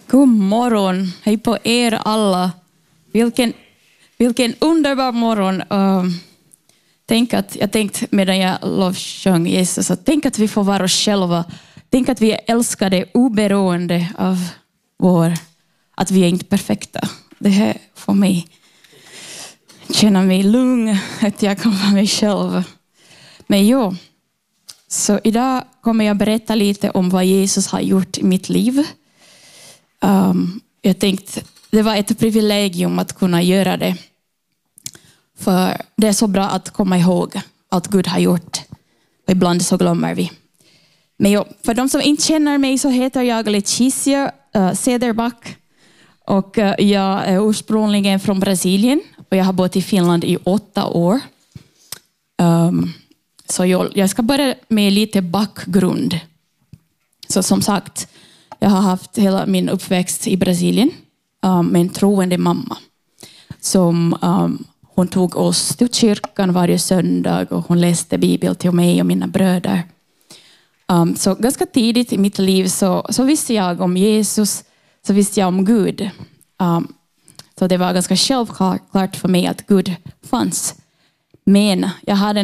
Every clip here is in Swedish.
God morgon. Hej på er alla. Vilken underbar morgon. Jag tänkte medan jag lovsjöng Jesus att tänk att vi får vara oss själva. Tänk att vi är älskade oberoende av att vi är inte perfekta. Det här får mig känna mig lugn att jag kan vara mig själv. Men så idag kommer jag berätta lite om vad Jesus har gjort i mitt liv. Jag tänkte det var ett privilegium att kunna göra det. För det är så bra att komma ihåg allt Gud har gjort. Och ibland så glömmer vi. Men för de som inte känner mig så heter jag Leticia Cederback. Och jag är ursprungligen från Brasilien. Och jag har bott i Finland i 8 år. Så jag ska börja med lite bakgrund. Så som sagt, jag har haft hela min uppväxt i Brasilien med en troende mamma. Hon tog oss till kyrkan varje söndag och hon läste Bibeln till mig och mina bröder. Så ganska tidigt i mitt liv så visste jag om Jesus, så visste jag om Gud. Så det var ganska självklart för mig att Gud fanns. Men jag hade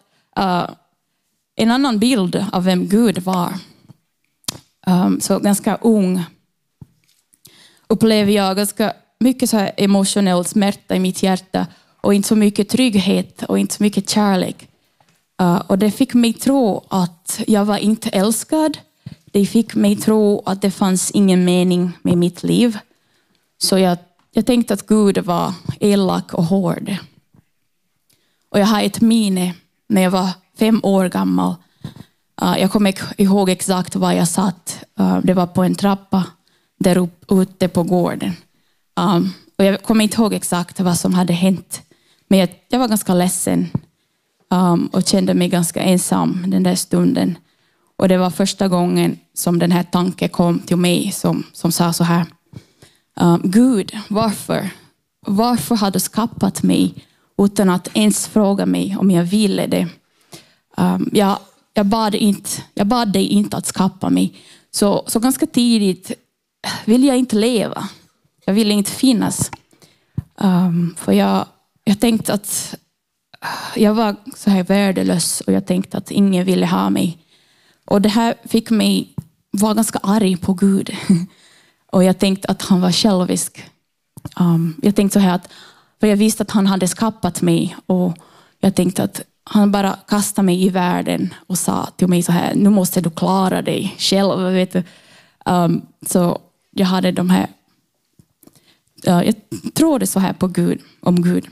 en annan bild av vem Gud var. Så ganska ung upplever jag ganska mycket så här emotionell smärta i mitt hjärta och inte så mycket trygghet och inte så mycket kärlek. Och det fick mig tro att jag var inte älskad. Det fick mig tro att det fanns ingen mening med mitt liv. Så jag tänkte att Gud var elak och hård. Och jag har ett minne när jag var 5 år gammal. Jag kommer ihåg exakt var jag satt. Det var på en trappa där ute på gården. Och jag kommer inte ihåg exakt vad som hade hänt. Men jag var ganska ledsen. Och kände mig ganska ensam den där stunden. Och det var första gången som den här tanken kom till mig som sa så här. Gud, varför har du skapat mig utan att ens fråga mig om jag ville det? Jag bad dig inte att skapa mig. Så ganska tidigt vill jag inte leva. Jag ville inte finnas. För jag tänkte att jag var så här värdelös och jag tänkte att ingen ville ha mig. Och det här fick mig vara ganska arg på Gud. Och jag tänkte att han var självisk. Jag tänkte så här för jag visste att han hade skapat mig och jag tänkte att han bara kastade mig i världen och sa till mig så här, nu måste du klara dig själv, vet du. Så jag hade de här, jag trodde så här på Gud, om Gud.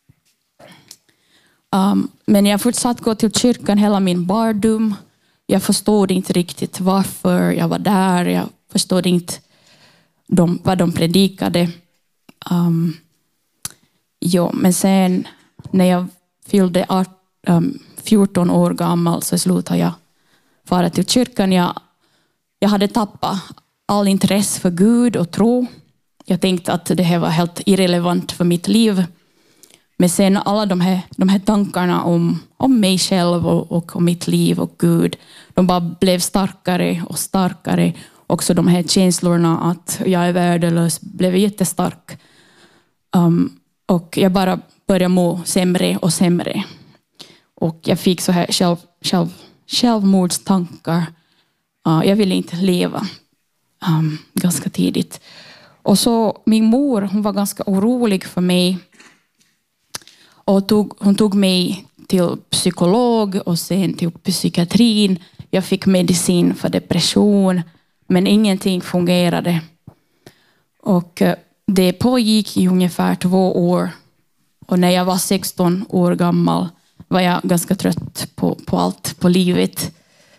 Men jag fortsatte gå till kyrkan hela min barndom. Jag förstod inte riktigt varför jag var där. Jag förstod inte vad de predikade. Men sen när jag fyllde 14 år gammal så slutade jag fara till kyrkan. Jag hade tappat all intresse för Gud och tro. Jag tänkte att det här var helt irrelevant för mitt liv. Men sen alla de här tankarna om mig själv och om mitt liv och Gud, de bara blev starkare och starkare. Också de här känslorna att jag är värdelös blev jättestark. Och jag bara började må sämre och sämre. Och jag fick så här självmordstankar. Jag ville inte leva ganska tidigt. Och så min mor, hon var ganska orolig för mig. Och hon tog mig till psykolog och sen till psykiatrin. Jag fick medicin för depression. Men ingenting fungerade. Och det pågick i ungefär 2 år. Och när jag var 16 år gammal var jag ganska trött på allt, på livet.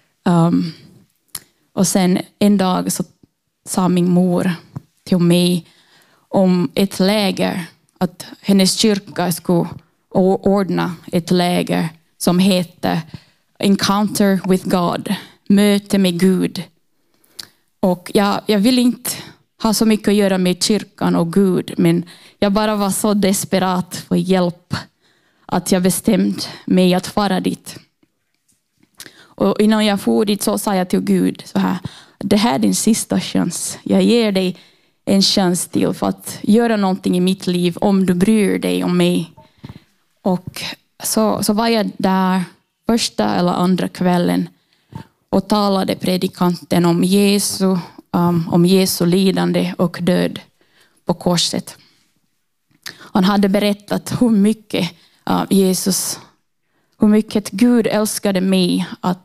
Och sen en dag så sa min mor till mig om ett läger. Att hennes kyrka skulle ordna ett läger som heter Encounter with God. Möte med Gud. Och jag vill inte ha så mycket att göra med kyrkan och Gud. Men jag bara var så desperat för hjälp. Att jag bestämde mig att fara dit. Och innan jag for dit så sa jag till Gud så här. Det här är din sista chans. Jag ger dig en chans till för att göra någonting i mitt liv om du bryr dig om mig. Och så var jag där första eller andra kvällen och talade predikanten om Jesu lidande och död på korset. Han hade berättat hur mycket Gud älskade mig,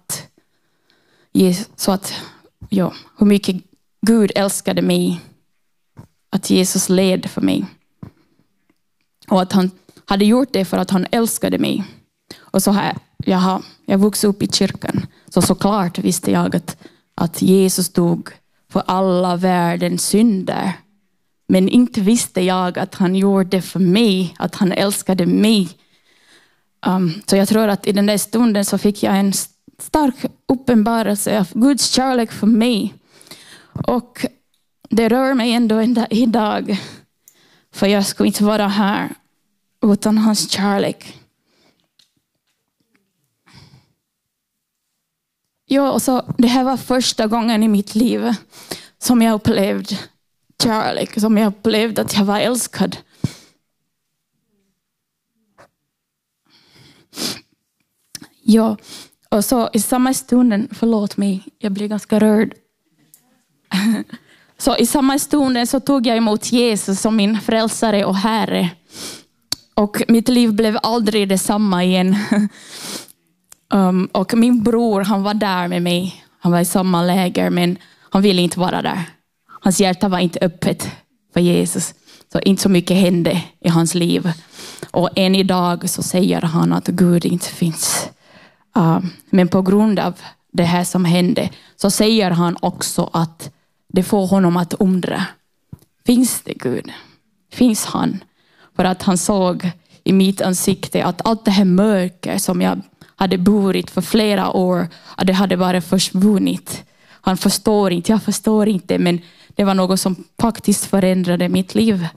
hur mycket Gud älskade mig, att Jesus led för mig. Och att han hade gjort det för att han älskade mig. Och så här, jag vuxit upp i kyrkan. Så såklart visste jag att Jesus dog för alla världens synder. Men inte visste jag att han gjorde det för mig, att han älskade mig. Så jag tror att i den där stunden så fick jag en stark uppenbarelse av Guds kärlek för mig. Och det rör mig ändå idag. För jag skulle inte vara här utan hans kärlek. Ja, och så det här var första gången i mitt liv som jag upplevde kärlek, som jag upplevde att jag var älskad. Ja, och så i samma stunden, förlåt mig, jag blir ganska rörd. Så i samma stunden så tog jag emot Jesus som min frälsare och herre. Och mitt liv blev aldrig detsamma igen. Och min bror, han var där med mig. Han var i samma läger, men han ville inte vara där. Hans hjärta var inte öppet för Jesus. Så inte så mycket hände i hans liv. Och än idag så säger han att Gud inte finns. Men på grund av det här som hände så säger han också att det får honom att undra. Finns det Gud? Finns han? För att han såg i mitt ansikte att allt det här mörker som jag hade burit för flera år, att det hade bara försvunnit. Han förstår inte, jag förstår inte, men det var något som faktiskt förändrade mitt liv.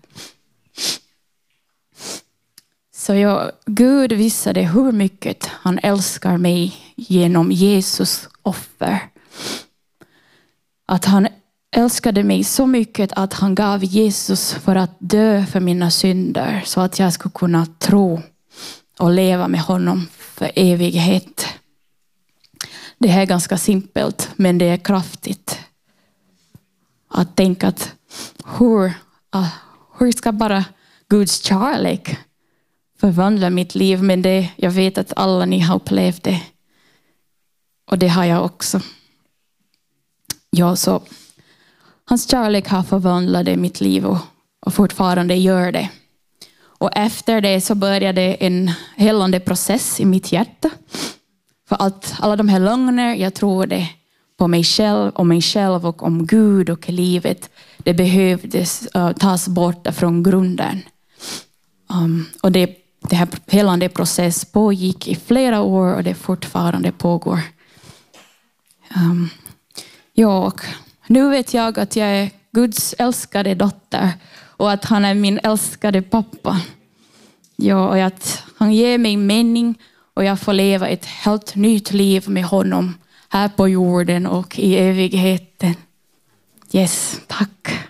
Så Gud visade hur mycket han älskar mig genom Jesus offer. Att han älskade mig så mycket att han gav Jesus för att dö för mina synder. Så att jag skulle kunna tro och leva med honom för evighet. Det här är ganska simpelt, men det är kraftigt. Att tänka att hur ska bara Guds kärlek förvandla mitt liv. Men jag vet att alla ni har upplevt det. Och det har jag också. Ja, så hans kärlek har förvandlat mitt liv och fortfarande gör det. Och efter det så började en helande process i mitt hjärta. För alla de här lögner, jag trodde på mig själv och om Gud och livet. Det behövdes tas bort från grunden. Och det här helande process pågick i flera år och det fortfarande pågår. Och nu vet jag att jag är Guds älskade dotter och att han är min älskade pappa. Ja, och att han ger mig mening och jag får leva ett helt nytt liv med honom här på jorden och i evigheten. Yes, tack.